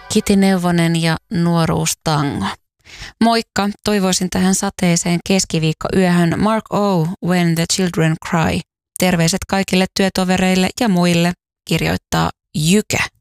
Kiti Neuvonen ja Nuoruustango. Moikka, toivoisin tähän sateiseen keskiviikkoyöhön Mark O. When the Children Cry. Terveiset kaikille työtovereille ja muille, kirjoittaa Jykä.